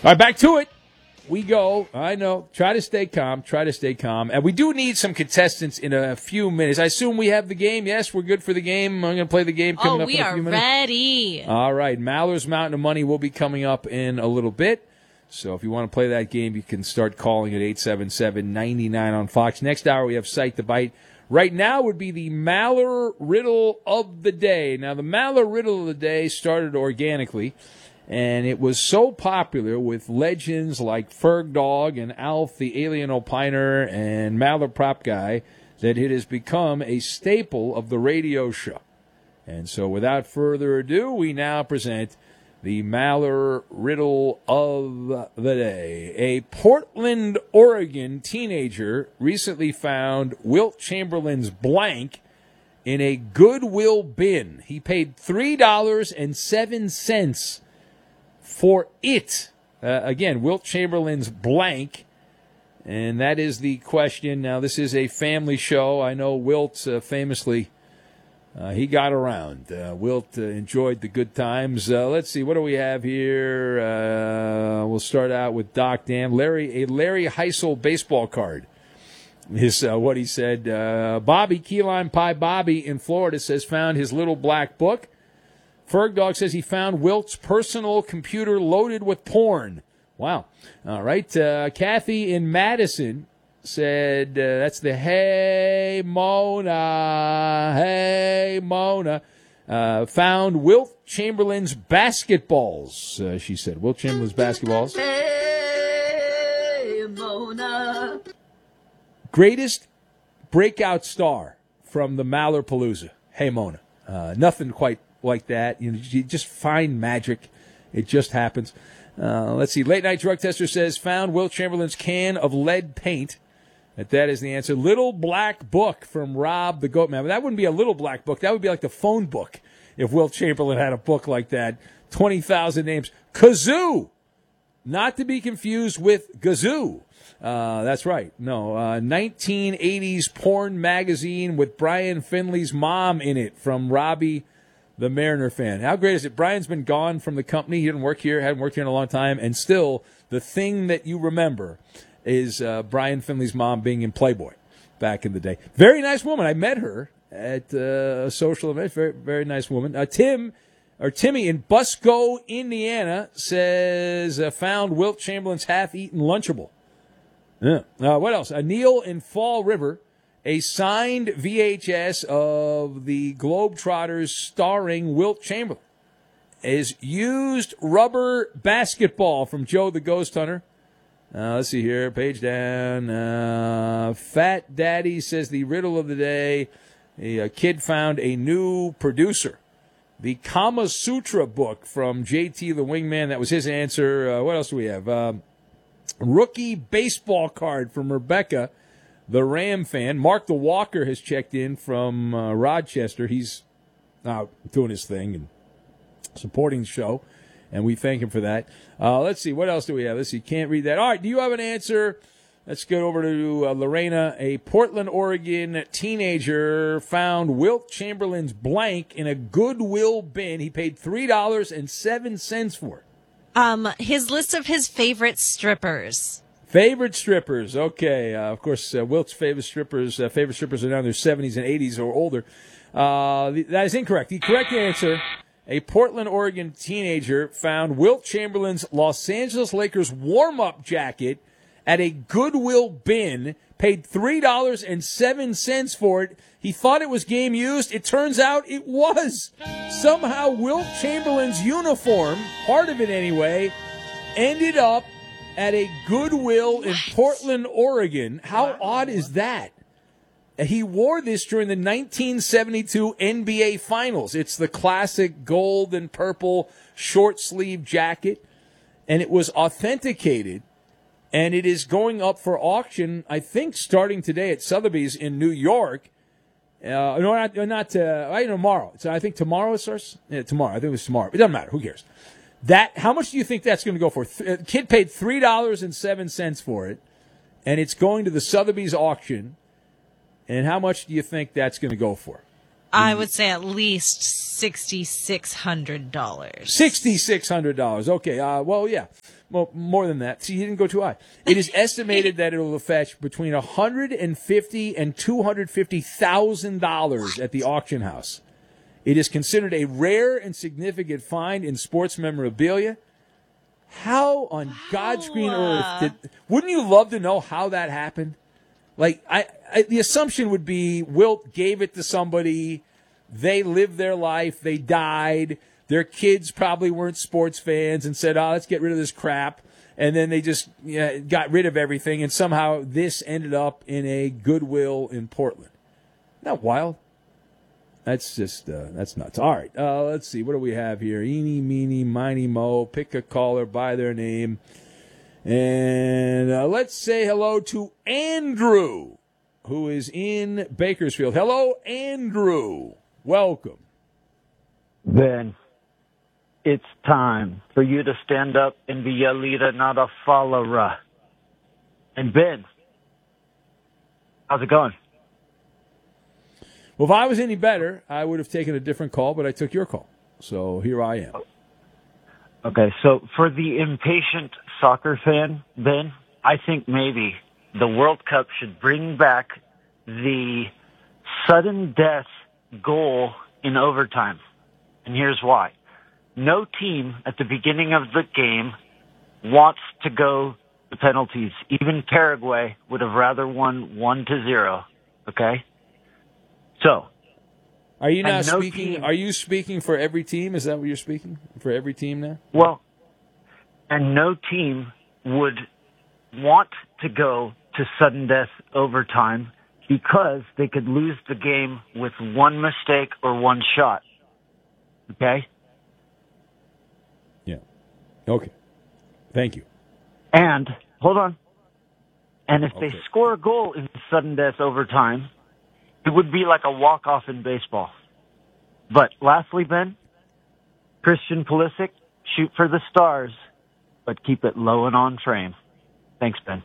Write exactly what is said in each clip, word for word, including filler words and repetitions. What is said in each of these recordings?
All right, back to it. We go. I know. Try to stay calm. Try to stay calm. And we do need some contestants in a few minutes. I assume we have the game. Yes, we're good for the game. I'm going to play the game coming oh, up in a few minutes. Oh, we are ready. All right. Maller's Mountain of Money will be coming up in a little bit. So if you want to play that game, you can start calling at eight seven seven, nine nine on Fox. Next hour, we have Cite the Bite. Right now would be the Maller Riddle of the Day. Now, the Maller Riddle of the Day started organically. And it was so popular with legends like Ferg Dog and Alf the Alien Opiner and Maller Prop Guy that it has become a staple of the radio show. And so without further ado, we now present the Maller Riddle of the Day. A Portland, Oregon teenager recently found Wilt Chamberlain's blank in a Goodwill bin. He paid three dollars and seven cents for it. Uh, again, Wilt Chamberlain's blank. And that is the question. Now, this is a family show. I know Wilt uh, famously, uh, he got around. Uh, Wilt uh, enjoyed the good times. Uh, let's see, what do we have here? Uh, we'll start out with Doc Dan. Larry, a Larry Heisel baseball card is uh, what he said. Uh, Bobby, Key Lime Pie Bobby in Florida says found his little black book. Ferg Dog says he found Wilt's personal computer loaded with porn. Wow. All right. Uh, Kathy in Madison said, uh, that's the Hey Mona, Hey Mona, uh, found Wilt Chamberlain's basketballs, uh, she said. Wilt Chamberlain's basketballs. Hey Mona. Greatest breakout star from the Mallerpalooza. Hey Mona. Uh, nothing quite like that. You know, you just find magic. It just happens. Uh, let's see. Late Night Drug Tester says, found Wilt Chamberlain's can of lead paint. That that is the answer. Little Black Book from Rob the Goat Man. But that wouldn't be a little black book. That would be like the phone book if Wilt Chamberlain had a book like that. twenty thousand names. Kazoo! Not to be confused with Gazoo. Uh, that's right. No, uh, nineteen eighties porn magazine with Brian Finley's mom in it from Robbie the Mariner fan. How great is it? Brian's been gone from the company. He didn't work here, hadn't worked here in a long time, and still the thing that you remember is uh, Brian Finley's mom being in Playboy back in the day. Very nice woman. I met her at uh, a social event. Very, very nice woman. Uh, Tim, or Timmy in Busco, Indiana, says uh, found Wilt Chamberlain's half-eaten Lunchable. Yeah. Uh, what else? Uh, Neil in Fall River. A signed V H S of the Globetrotters starring Wilt Chamberlain is used rubber basketball from Joe the Ghost Hunter. Uh, let's see here. Page down. Uh, Fat Daddy says the riddle of the day. A, a kid found a new producer. The Kama Sutra book from J T the Wingman. That was his answer. Uh, what else do we have? Uh, rookie baseball card from Rebecca, the Ram fan. Mark the Walker has checked in from uh, Rochester. He's out doing his thing and supporting the show, and we thank him for that. Uh, let's see. What else do we have? Let's see. Can't read that. All right. Do you have an answer? Let's go over to uh, Lorena. A Portland, Oregon teenager found Wilt Chamberlain's blank in a Goodwill bin. He paid three dollars and seven cents for it. Um, his list of his favorite strippers. Favorite strippers, okay. Uh, of course, uh, Wilt's favorite strippers, uh, favorite strippers are now in their seventies and eighties or older. Uh, the, that is incorrect. The correct answer: a Portland, Oregon teenager found Wilt Chamberlain's Los Angeles Lakers warm-up jacket at a Goodwill bin. Paid three dollars and seven cents for it. He thought it was game used. It turns out it was. Somehow, Wilt Chamberlain's uniform, part of it anyway, ended up at a Goodwill in Portland, Oregon. How odd is that? He wore this during the nineteen seventy-two N B A Finals. It's the classic gold and purple short-sleeve jacket, and it was authenticated, and it is going up for auction, I think, starting today at Sotheby's in New York. Uh, no, not, not uh, I know tomorrow. So I think tomorrow it starts. Yeah, tomorrow. I think it was tomorrow. It doesn't matter. Who cares? That, how much do you think that's going to go for? Th- kid paid three dollars and seven cents for it, and it's going to the Sotheby's auction. And how much do you think that's going to go for? I would say at least six thousand six hundred dollars. six thousand six hundred dollars. Okay. Uh, well, yeah. Well, more than that. See, you didn't go too high. It is estimated that it will fetch between one hundred fifty thousand dollars and two hundred fifty thousand dollars at the auction house. It is considered a rare and significant find in sports memorabilia. How on wow. God's green earth did? Wouldn't you love to know how that happened? Like, I, I, the assumption would be Wilt gave it to somebody. They lived their life. They died. Their kids probably weren't sports fans and said, "Oh, let's get rid of this crap." And then they just you know, got rid of everything. And somehow this ended up in a Goodwill in Portland. Isn't that wild? That's just, uh, that's nuts. All right, uh, let's see. What do we have here? Eeny, meeny, miny, mo. Pick a caller by their name. And uh, let's say hello to Andrew, who is in Bakersfield. Hello, Andrew. Welcome. Ben, it's time for you to stand up and be a leader, not a follower. And Ben, how's it going? Well, if I was any better, I would have taken a different call, but I took your call. So here I am. Okay, so for the impatient soccer fan, Ben, I think maybe the World Cup should bring back the sudden death goal in overtime. And here's why. No team at the beginning of the game wants to go to penalties. Even Paraguay would have rather won one to zero. Okay? So, are you now no speaking? team, are you speaking for every team? Is that what you're speaking for every team now? Well, and no team would want to go to sudden death overtime because they could lose the game with one mistake or one shot. Okay? Yeah. Okay. Thank you. And hold on. And if okay. they score a goal in sudden death overtime, it would be like a walk-off in baseball. But lastly, Ben, Christian Pulisic, shoot for the stars, but keep it low and on frame. Thanks, Ben.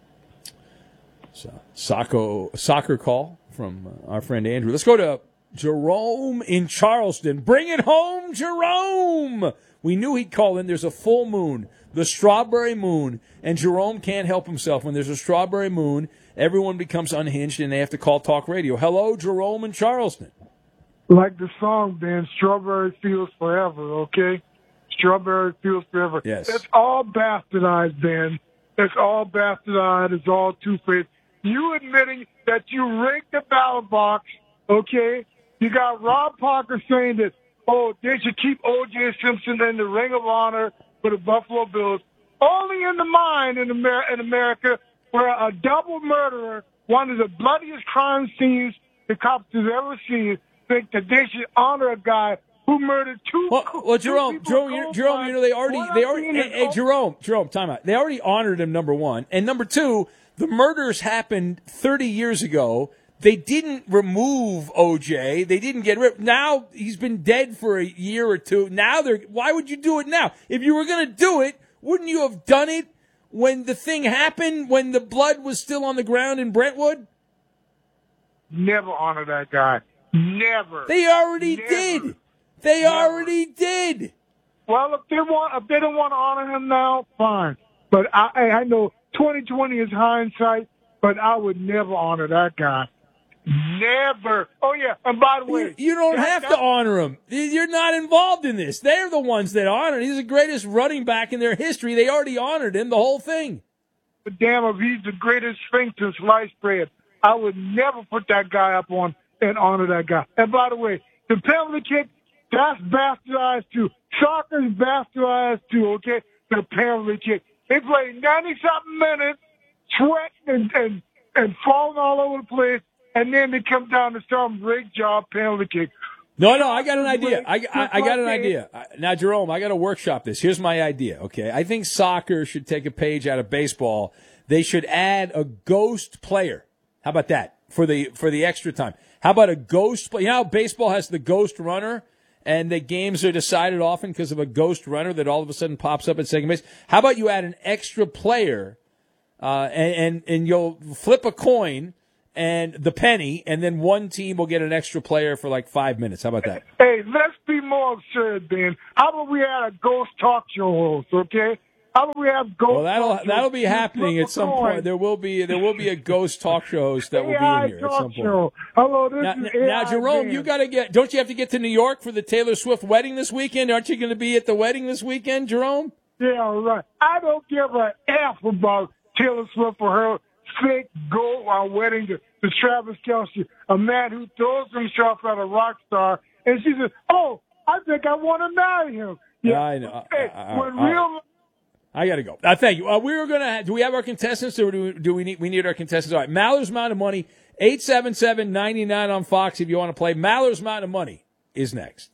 So, soccer, soccer call from uh, our friend Andrew. Let's go to Jerome in Charleston. Bring it home, Jerome! We knew he'd call in. There's a full moon, the strawberry moon, and Jerome can't help himself. When there's a strawberry moon, everyone becomes unhinged and they have to call talk radio. Hello, Jerome in Charleston. Like the song, Ben, Strawberry Fields Forever, okay? Strawberry Fields Forever. Yes. It's all bastardized, Ben. It's all bastardized. It's all two-faced. You admitting that you rigged the ballot box, okay? You got Rob Parker saying that, oh, they should keep O J Simpson in the Ring of Honor for the Buffalo Bills. Only in the mind in, Amer- in America where a double murderer, one of the bloodiest crime scenes the cops have ever seen, think that they should honor a guy who murdered two. Well, well two Jerome, Jerome, you, Jerome, you know they already, they already. Hey, hey, Jerome, Jerome, time out. They already honored him. Number one, and number two, the murders happened thirty years ago. They didn't remove O J. They didn't get rid. Now he's been dead for a year or two. Now they're. Why would you do it now? If you were going to do it, wouldn't you have done it when the thing happened? When the blood was still on the ground in Brentwood? Never honor that guy. Never. They already Never. did. They Never. already did. Well, if they want, if they don't want to honor him now, fine. But I, I know twenty twenty is hindsight, but I would never honor that guy. Never. Oh yeah. And by the way, you, you don't that, have that, to honor him. You're not involved in this. They're the ones that honor him. He's the greatest running back in their history. They already honored him. The whole thing. But damn, if he's the greatest thing since sliced bread, I would never put that guy up on and honor that guy. And by the way, the penalty kick, that's bastardized too. Soccer's bastardized too, okay? The penalty kick. They played ninety-something minutes, sweating and, and, and falling all over the place, and then they come down to some rig job penalty kick. No, no, I got an idea. I, I, I got an idea. Now, Jerome, I got to workshop this. Here's my idea, okay? I think soccer should take a page out of baseball. They should add a ghost player. How about that for the for the extra time? How about a ghost player? You know how baseball has the ghost runner, and the games are decided often because of a ghost runner that all of a sudden pops up at second base? How about you add an extra player, uh, and, and, and you'll flip a coin, and the penny, and then one team will get an extra player for like five minutes. How about that? Hey, let's be more absurd, Ben. How about we had a ghost talk show host, okay? How about we have ghost Well, that'll talk show that'll be host? happening at some point. There will be there will be a ghost talk show host that will be A I in here at talk some point. show. Hello, this Now, is now A I Jerome, Ben. you got to get. Don't you have to get to New York for the Taylor Swift wedding this weekend? Aren't you going to be at the wedding this weekend, Jerome? Yeah, right. I don't give a F about Taylor Swift for her fake gold uh, wedding to, to Travis Kelce, a man who throws himself at a rock star, and she says, "Oh, I think I want to marry him." Yeah, I know. Hey, I, I, when I, real. I got to go. Uh, thank you. Uh, we were gonna. Do we have our contestants, or do we, do we need we need our contestants? All right, Maller's Mountain of Money, eight seven seven, nine nine on Fox. If you want to play, Maller's Mountain of Money is next.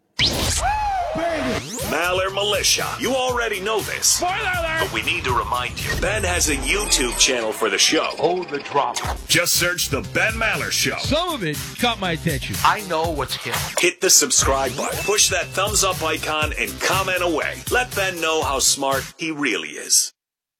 Maller Militia. You already know this. Spoiler alert! But we need to remind you. Ben has a YouTube channel for the show. Oh, the drama. Just search The Ben Maller Show. Some of it caught my attention. I know what's hip. Hit the subscribe button. Push that thumbs up icon and comment away. Let Ben know how smart he really is.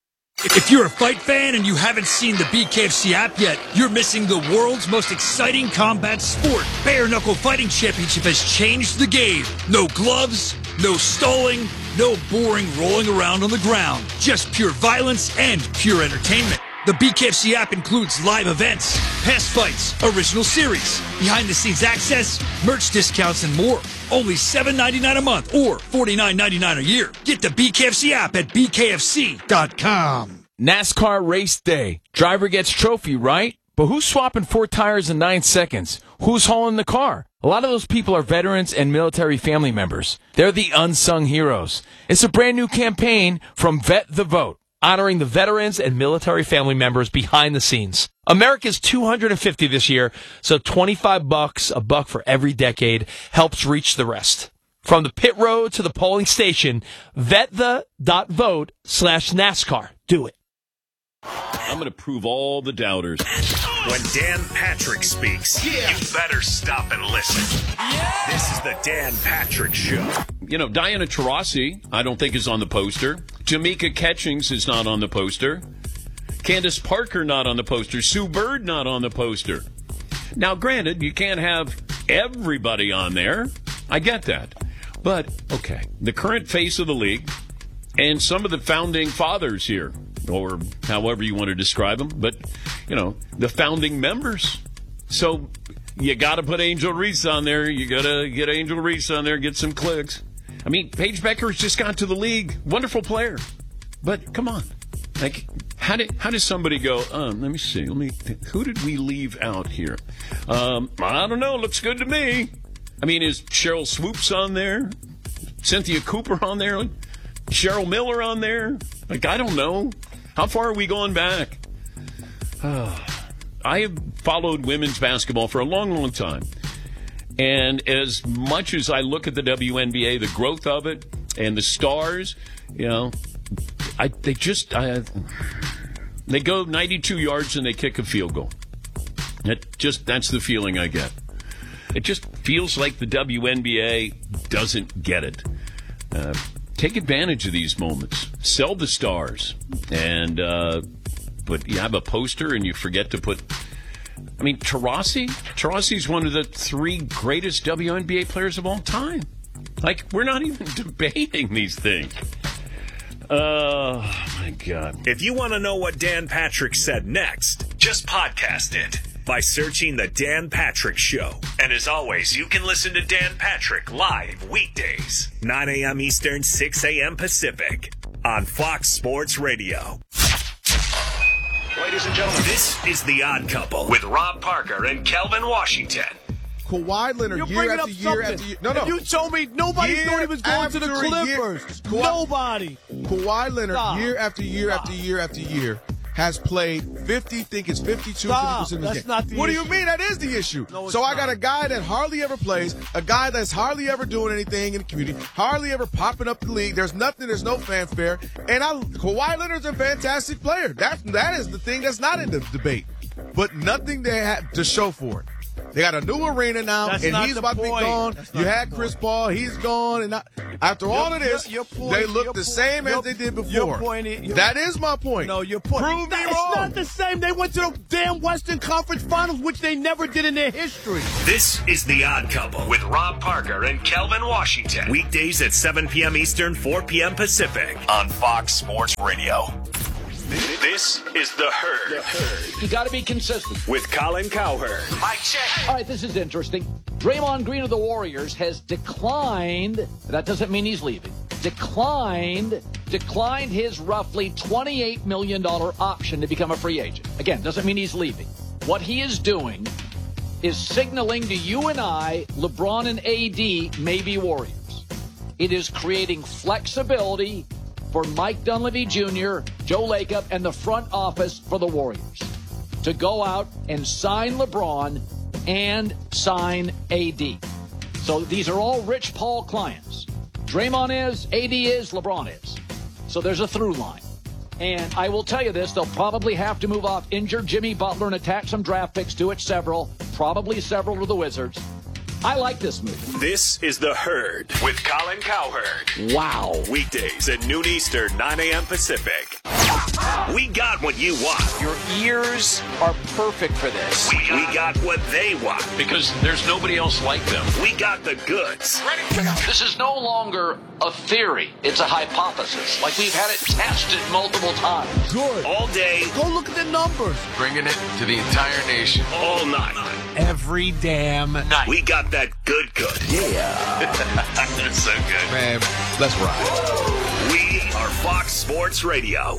If you're a fight fan and you haven't seen the B K F C app yet, you're missing the world's most exciting combat sport. Bare Knuckle Fighting Championship has changed the game. No gloves, no stalling, no boring rolling around on the ground. Just pure violence and pure entertainment. The B K F C app includes live events, past fights, original series, behind-the-scenes access, merch discounts, and more. Only seven ninety-nine a month or forty-nine ninety-nine a year. Get the B K F C app at B K F C dot com. NASCAR race day. Driver gets trophy, right? But who's swapping four tires in nine seconds? Who's hauling the car? A lot of those people are veterans and military family members. They're the unsung heroes. It's a brand new campaign from Vet the Vote, honoring the veterans and military family members behind the scenes. America's two hundred fifty this year, so twenty-five bucks, a buck for every decade, helps reach the rest. From the pit road to the polling station, vetthe.vote slash NASCAR. Do it. I'm going to prove all the doubters. When Dan Patrick speaks, yeah. you better stop and listen. Yeah. This is the Dan Patrick Show. You know, Diana Taurasi, I don't think is on the poster. Jamaica Catchings is not on the poster. Candace Parker not on the poster. Sue Bird not on the poster. Now, granted, you can't have everybody on there. I get that. But, okay, the current face of the league and some of the founding fathers here, or however you want to describe them, but, you know, the founding members. So you got to put Angel Reese on there. You got to get Angel Reese on there, get some clicks. I mean, Paige Becker's just got to the league. Wonderful player. But come on. Like, how did how does somebody go, um, let me see, let me think, who did we leave out here? Um, I don't know, looks good to me. I mean, is Cheryl Swoops on there? Cynthia Cooper on there? Cheryl Miller on there? Like, I don't know. How far are we going back? Uh, I have followed women's basketball for a long, long time. And as much as I look at the W N B A, the growth of it, and the stars, you know, I they just I, they go ninety-two yards and they kick a field goal. That just that's the feeling I get. It just feels like the W N B A doesn't get it. Uh, take advantage of these moments. Sell the stars, and uh, but you have a poster and you forget to put. I mean, Taurasi? Taurasi's one of the three greatest W N B A players of all time. Like, we're not even debating these things. Oh, my God. If you want to know what Dan Patrick said next, just podcast it by searching The Dan Patrick Show. And as always, you can listen to Dan Patrick live weekdays, nine a.m. Eastern, six a.m. Pacific, on Fox Sports Radio. Ladies and gentlemen, this is The Odd Couple with Rob Parker and Kelvin Washington. Kawhi Leonard, You're year bringing after up year something. after year. No, no. And you told me nobody year thought he was going to the Clippers. Kawhi, Nobody. Kawhi Leonard, Stop. year after year Stop. after year after year, has played fifty, think it's fifty-two, Stop. fifty percent of the That's game. not the what issue. do you mean? That is the issue. No, it's so I not. got a guy that hardly ever plays, a guy that's hardly ever doing anything in the community, hardly ever popping up the league. There's nothing, there's no fanfare. And I, Kawhi Leonard's a fantastic player. That, that is the thing that's not in the debate. But nothing they had to show for it. They got a new arena now, That's and not he's the about to be point. gone. That's You not had the Chris point. Paul, he's gone, and I, after Your- all of this, your- your point- they look your the point- same your- as they did before. your point is- your- that is my point. No, your point. Prove me It's wrong. not the same. They went to the damn Western Conference Finals, which they never did in their history. This is The Odd Couple with Rob Parker and Kelvin Washington. Weekdays at seven p.m. Eastern, four p.m. Pacific on Fox Sports Radio. This is The Herd. The Herd. You got to be consistent. With Colin Cowherd. Mike check. All right, this is interesting. Draymond Green of the Warriors has declined, that doesn't mean he's leaving, declined, declined his roughly twenty-eight million dollars option to become a free agent. Again, doesn't mean he's leaving. What he is doing is signaling to you and I, LeBron and A D may be Warriors. It is creating flexibility for Mike Dunleavy Junior, Joe Lacob, and the front office for the Warriors to go out and sign LeBron and sign A D. So these are all Rich Paul clients. Draymond is, A D is, LeBron is. So there's a through line. And I will tell you this, they'll probably have to move off injured Jimmy Butler and attach some draft picks to it, several, probably several to the Wizards. I like this move. This is The Herd with Colin Cowherd. Wow. Weekdays at noon Eastern, nine a.m. Pacific. We got what you want. Your ears are perfect for this. We, we got what they want. Because there's nobody else like them. We got the goods. This is no longer a theory. It's a hypothesis. Like we've had it tested multiple times. Good. All day, Go look at the numbers. Bringing it to the entire nation. all night. Every damn night. We got that good good. Yeah. That's so good. Man, let's ride. We are Fox Sports Radio.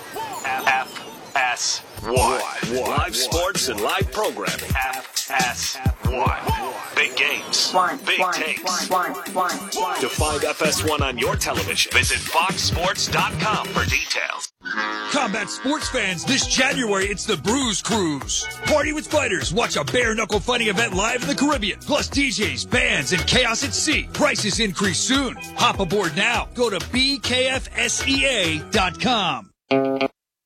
F S one. Live sports and live programming. F S one. Big games. Big takes. To find F S one on your television, visit fox sports dot com for details. Combat sports fans, this January it's the Bruise Cruise. Party with fighters. Watch a bare knuckle fighting event live in the Caribbean. Plus D Js, bands, and chaos at sea. Prices increase soon. Hop aboard now. Go to B K F S E A dot com.